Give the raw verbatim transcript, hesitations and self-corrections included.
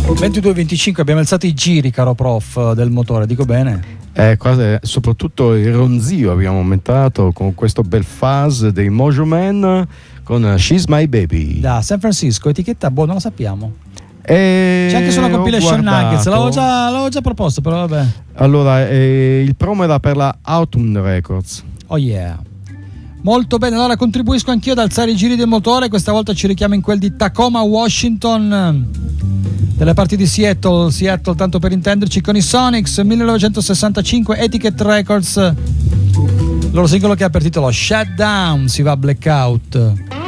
ventidue venticinque abbiamo alzato i giri, caro prof, del motore, dico bene? Eh, quasi, soprattutto il ronzio abbiamo aumentato con questo bel fuzz dei Mojo Man con She's My Baby. Da San Francisco, etichetta, boh, non lo sappiamo. E c'è anche sulla compilation Nuggets, l'avevo già, l'avevo già proposto, però vabbè. Allora, eh, il promo era per la Autumn Records. Oh yeah. Molto bene, allora contribuisco anch'io ad alzare i giri del motore, questa volta ci richiamo in quel di Tacoma, Washington, delle parti di Seattle, Seattle tanto per intenderci, con i Sonics, millenovecentosessantacinque, Etiquette Records, loro singolo che ha per titolo Shut Down, si va Blackout.